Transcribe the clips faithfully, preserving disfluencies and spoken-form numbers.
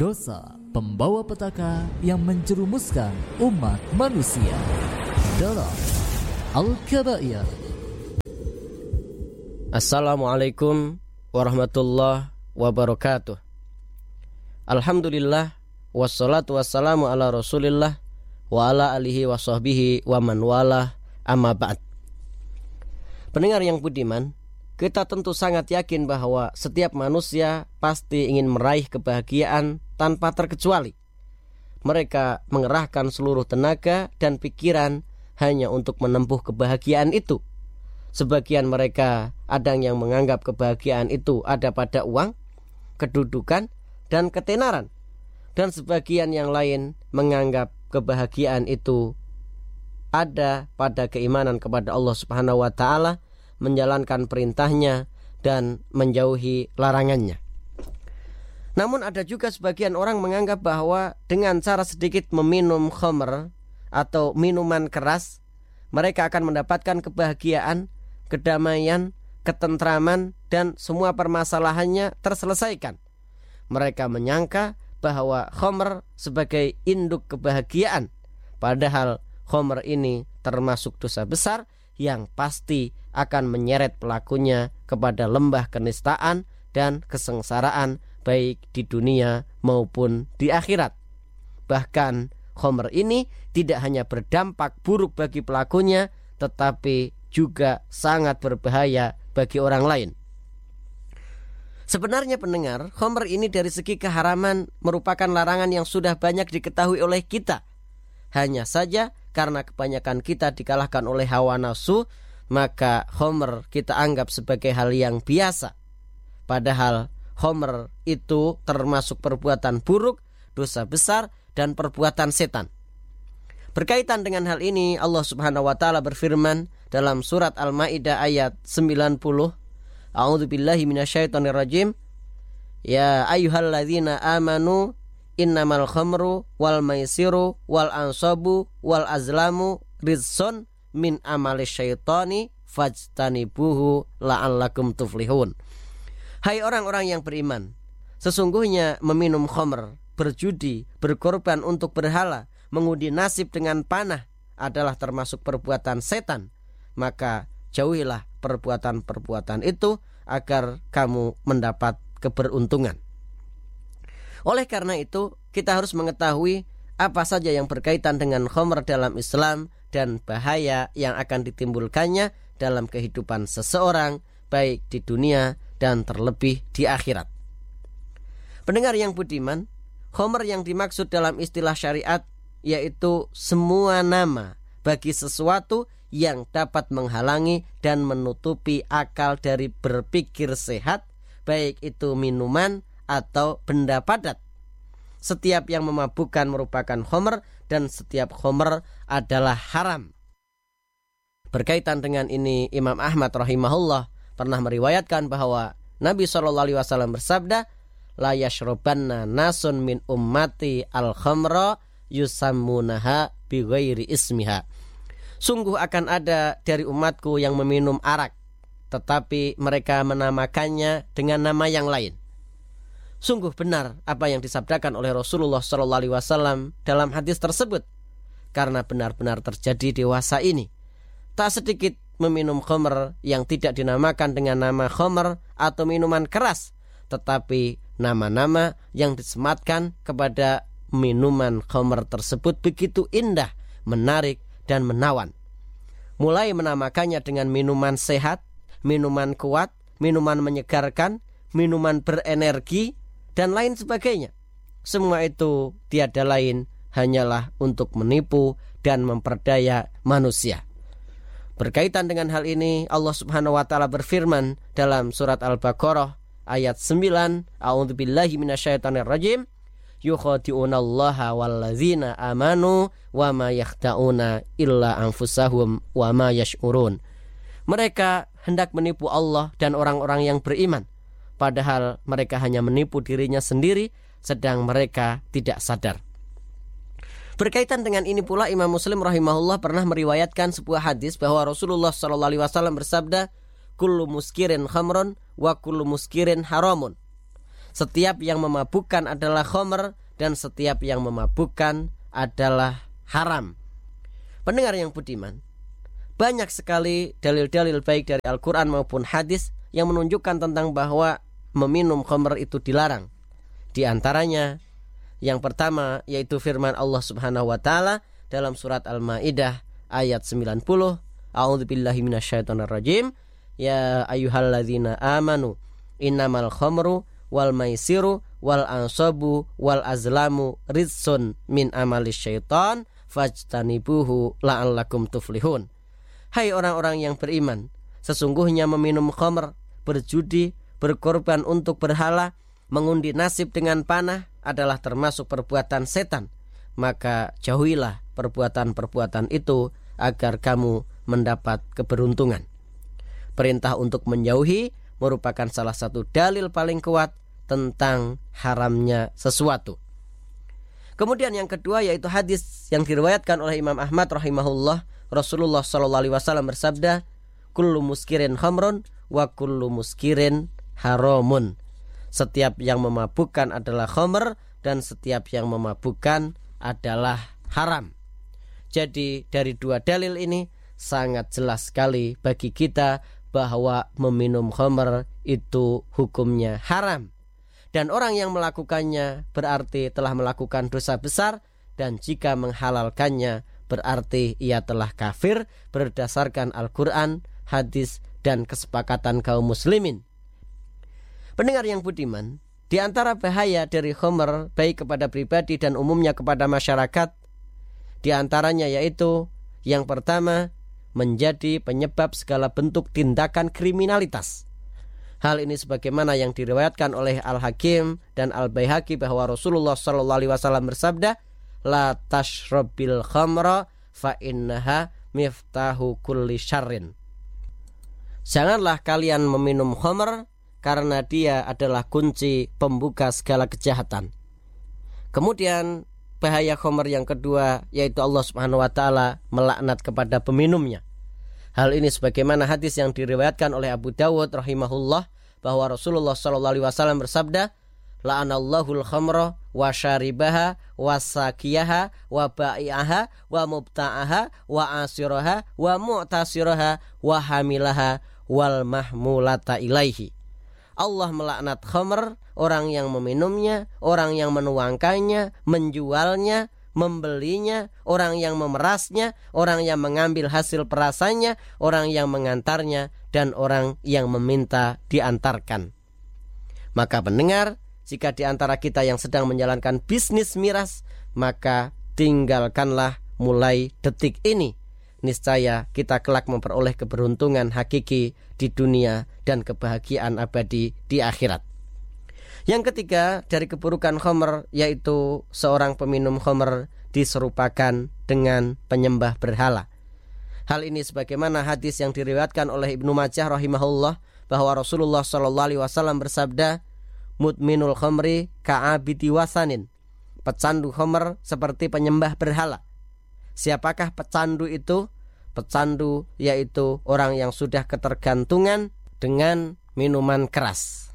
dosa pembawa petaka yang menjerumuskan umat manusia dalam Al-Kabair. Assalamualaikum warahmatullahi wabarakatuh. Alhamdulillah, wassalatu wassalamu ala rasulillah wa ala alihi wa sahbihi wa man walah, amma ba'd. Pendengar yang budiman, kita tentu sangat yakin bahwa setiap manusia pasti ingin meraih kebahagiaan tanpa terkecuali. Mereka mengerahkan seluruh tenaga dan pikiran hanya untuk menempuh kebahagiaan itu. Sebagian mereka ada yang menganggap kebahagiaan itu ada pada uang, kedudukan, dan ketenaran. Dan sebagian yang lain menganggap kebahagiaan itu ada pada keimanan kepada Allah Subhanahu wa taala, menjalankan perintahnya dan menjauhi larangannya. Namun ada juga sebagian orang menganggap bahwa dengan cara sedikit meminum khamr atau minuman keras, mereka akan mendapatkan kebahagiaan, kedamaian, ketentraman, dan semua permasalahannya terselesaikan. Mereka menyangka bahwa khamr sebagai induk kebahagiaan, padahal khamr ini termasuk dosa besar yang pasti akan menyeret pelakunya kepada lembah kenistaan dan kesengsaraan baik di dunia maupun di akhirat. Bahkan khamr ini tidak hanya berdampak buruk bagi pelakunya, tetapi juga sangat berbahaya bagi orang lain. Sebenarnya pendengar, khamr ini dari segi keharaman merupakan larangan yang sudah banyak diketahui oleh kita. Hanya saja karena kebanyakan kita dikalahkan oleh hawa nafsu, maka khamr kita anggap sebagai hal yang biasa. Padahal khamr itu termasuk perbuatan buruk, dosa besar, dan perbuatan setan. Berkaitan dengan hal ini, Allah Subhanahu wa taala berfirman dalam surat Al-Maidah ayat sembilan puluh, A'udzubillahi minasyaitonir rajim. Ya ayyuhalladzina amanu innamal khamru wal maisiru wal ansabu wal azlamu rizsun min amali syaitani fajtanibuhu la'allakum tuflihun. Hai orang-orang yang beriman, sesungguhnya meminum khamr, berjudi, berkorban untuk berhala, mengundi nasib dengan panah adalah termasuk perbuatan setan. Maka jauhilah perbuatan-perbuatan itu agar kamu mendapat keberuntungan. Oleh karena itu, kita harus mengetahui apa saja yang berkaitan dengan khamr dalam Islam dan bahaya yang akan ditimbulkannya dalam kehidupan seseorang, baik di dunia dan terlebih di akhirat. Pendengar yang budiman, khamr yang dimaksud dalam istilah syariat yaitu semua nama bagi sesuatu yang dapat menghalangi dan menutupi akal dari berpikir sehat, baik itu minuman atau benda padat. Setiap yang memabukkan merupakan khamr dan setiap khamr adalah haram. Berkaitan dengan ini, Imam Ahmad rahimahullah pernah meriwayatkan bahwa Nabi shallallahu alaihi wasallam bersabda, la yashrobanna nasun min ummati al-khamra yusammunaha bighairi ismiha. Sungguh akan ada dari umatku yang meminum arak, tetapi mereka menamakannya dengan nama yang lain. Sungguh benar apa yang disabdakan oleh Rasulullah shallallahu alaihi wasallam dalam hadis tersebut, karena benar-benar terjadi dewasa ini. Tak sedikit meminum khamr yang tidak dinamakan dengan nama khamr atau minuman keras, tetapi nama-nama yang disematkan kepada minuman khamr tersebut begitu indah, menarik, dan menawan. Mulai menamakannya dengan minuman sehat, minuman kuat, minuman menyegarkan, minuman berenergi, dan lain sebagainya. Semua itu tiada lain hanyalah untuk menipu dan memperdaya manusia. Berkaitan dengan hal ini, Allah Subhanahu wa taala berfirman dalam surat Al-Baqarah ayat sembilan, A'udzubillahi minasyaitonir rajim. Yukhadi'una allaha walladzina amanu wa ma yakhda'una illa anfusahum wa ma yash'urun. Mereka hendak menipu Allah dan orang-orang yang beriman, padahal mereka hanya menipu dirinya sendiri, sedang mereka tidak sadar. Berkaitan dengan ini pula, Imam Muslim rahimahullah pernah meriwayatkan sebuah hadis bahwa Rasulullah shallallahu alaihi wasallam bersabda, kullu muskirin khamrun wa kullu muskirin haramun. Setiap yang memabukkan adalah khamr dan setiap yang memabukkan adalah haram. Pendengar yang budiman, banyak sekali dalil-dalil baik dari Al-Quran maupun hadis yang menunjukkan tentang bahwa meminum khamr itu dilarang. Di antaranya yang pertama yaitu firman Allah Subhanahu wa taala dalam surat Al-Maidah ayat sembilan puluh. A'udzubillahi minasyaitonirrajim. Ya ayyuhalladzina amanu innamal khamru wal maisiru wal ansabu wal azlamu rizsun min amalis syaitan fajtanibuhu la'allakum tuflihun. Hai orang-orang yang beriman, sesungguhnya meminum khamr, berjudi, berkorban untuk berhala, mengundi nasib dengan panah adalah termasuk perbuatan setan. Maka jauhilah perbuatan-perbuatan itu agar kamu mendapat keberuntungan. Perintah untuk menjauhi merupakan salah satu dalil paling kuat tentang haramnya sesuatu. Kemudian yang kedua yaitu hadis yang diriwayatkan oleh Imam Ahmad rahimahullah. Rasulullah shallallahu alaihi wasallam bersabda, kullu muskirin khamrun wa kullu muskirin haramun. Setiap yang memabukkan adalah khamr dan setiap yang memabukkan adalah haram. Jadi dari dua dalil ini sangat jelas sekali bagi kita bahwa meminum khamr itu hukumnya haram. Dan orang yang melakukannya berarti telah melakukan dosa besar, dan jika menghalalkannya berarti ia telah kafir berdasarkan Al-Quran, hadis, dan kesepakatan kaum muslimin. Pendengar yang budiman, di antara bahaya dari khamr baik kepada pribadi dan umumnya kepada masyarakat, di antaranya yaitu yang pertama, menjadi penyebab segala bentuk tindakan kriminalitas. Hal ini sebagaimana yang diriwayatkan oleh Al-Hakim dan Al-Baihaqi bahwa Rasulullah shallallahu alaihi wasallam bersabda, la tashrabil khamra fa innaha miftahu kulli syarrin. Janganlah kalian meminum khamr karena dia adalah kunci pembuka segala kejahatan. Kemudian bahaya khamr yang kedua yaitu Allah Subhanahu wa taala melaknat kepada peminumnya. Hal ini sebagaimana hadis yang diriwayatkan oleh Abu Dawud rahimahullah bahwa Rasulullah shallallahu alaihi wasallam bersabda, la'anallahul khamra wa syaribaha wa sakiyaha wa ba'i'aha wa mubta'aha wa asiraha wa mu'tasiraha wa hamilaha wal mahmulata ilaihi. Allah melaknat khamr, orang yang meminumnya, orang yang menuangkannya, menjualnya, membelinya, orang yang memerasnya, orang yang mengambil hasil perasannya, orang yang mengantarnya, dan orang yang meminta diantarkan. Maka pendengar, jika di antara kita yang sedang menjalankan bisnis miras, maka tinggalkanlah mulai detik ini. Niscaya kita kelak memperoleh keberuntungan hakiki di dunia dan kebahagiaan abadi di akhirat. Yang ketiga dari keburukan khamr yaitu seorang peminum khamr diserupakan dengan penyembah berhala. Hal ini sebagaimana hadis yang diriwayatkan oleh Ibnu Majah rahimahullah bahwa Rasulullah shallallahu alaihi wasallam bersabda, mudminul khamri ka'abidi wasanin. Pecandu khamr seperti penyembah berhala. Siapakah pecandu itu? Pecandu yaitu orang yang sudah ketergantungan dengan minuman keras.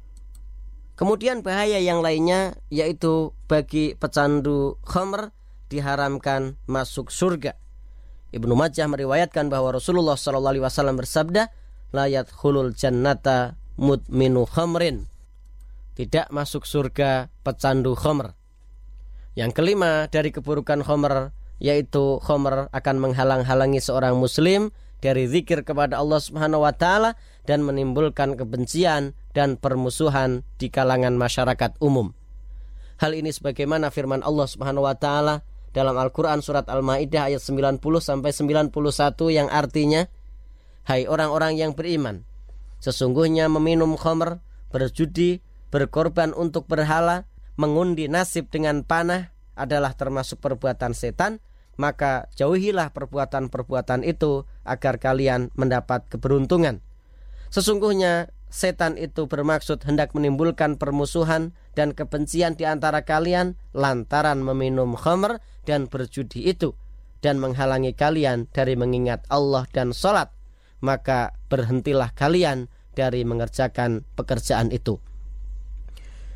Kemudian bahaya yang lainnya yaitu bagi pecandu khamr diharamkan masuk surga. Ibnu Majah meriwayatkan bahwa Rasulullah shallallahu alaihi wasallam bersabda, la yadkhulul jannata mudminu khamrin. Tidak masuk surga pecandu khamr. Yang kelima dari keburukan khamr yaitu khamr akan menghalang-halangi seorang muslim dari zikir kepada Allah Subhanahu wa taala dan menimbulkan kebencian dan permusuhan di kalangan masyarakat umum. Hal ini sebagaimana firman Allah Subhanahu wa taala dalam Al-Qur'an surat Al-Maidah ayat sembilan puluh sampai sembilan puluh satu yang artinya, hai orang-orang yang beriman, sesungguhnya meminum khamr, berjudi, berkorban untuk berhala, mengundi nasib dengan panah adalah termasuk perbuatan setan, maka jauhilah perbuatan-perbuatan itu agar kalian mendapat keberuntungan. Sesungguhnya setan itu bermaksud hendak menimbulkan permusuhan dan kebencian di antara kalian lantaran meminum khamr dan berjudi itu, dan menghalangi kalian dari mengingat Allah dan sholat, maka berhentilah kalian dari mengerjakan pekerjaan itu.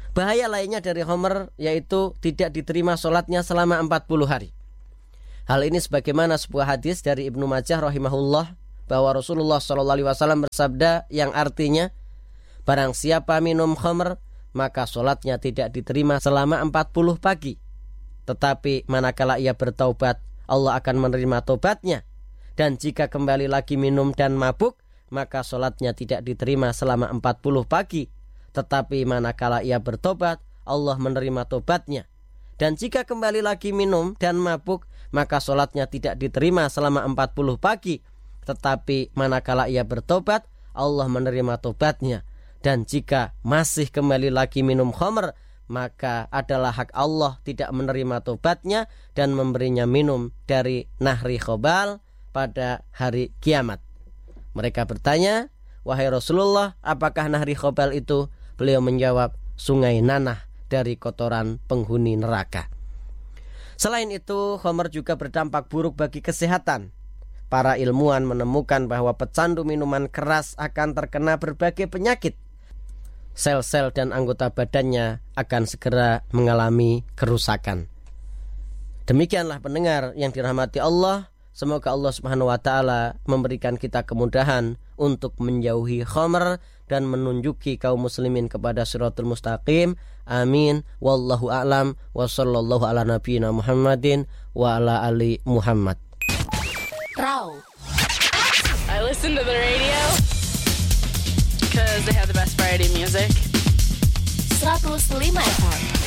Bahaya lainnya dari khamr yaitu tidak diterima sholatnya selama empat puluh hari. Hal ini sebagaimana sebuah hadis dari Ibnu Majah rahimahullah bahwa Rasulullah shallallahu alaihi wasallam bersabda yang artinya, barang siapa minum khamr maka sholatnya tidak diterima selama empat puluh pagi. Tetapi manakala ia bertaubat, Allah akan menerima taubatnya. Dan jika kembali lagi minum dan mabuk, maka sholatnya tidak diterima selama empat puluh pagi. Tetapi manakala ia bertobat, Allah menerima taubatnya. Dan jika kembali lagi minum dan mabuk, maka sholatnya tidak diterima selama empat puluh pagi. Tetapi manakala ia bertobat, Allah menerima taubatnya. Dan jika masih kembali lagi minum khamr, maka adalah hak Allah tidak menerima taubatnya dan memberinya minum dari nahri khobal pada hari kiamat. Mereka bertanya, wahai Rasulullah, apakah nahri khobal itu? Beliau menjawab, sungai nanah dari kotoran penghuni neraka. Selain itu, khamr juga berdampak buruk bagi kesehatan. Para ilmuwan menemukan bahwa pecandu minuman keras akan terkena berbagai penyakit. Sel-sel dan anggota badannya akan segera mengalami kerusakan. Demikianlah pendengar yang dirahmati Allah. Semoga Allah Subhanahu wa taala memberikan kita kemudahan untuk menjauhi khamr dan menunjuki kaum muslimin kepada siratul mustaqim. Amin. Wallahu a'lam wa sallallahu ala nabiyyina Muhammadin wa ala ali Muhammad. Raw. I listen to the radio because they have the best variety music. seratus lima F M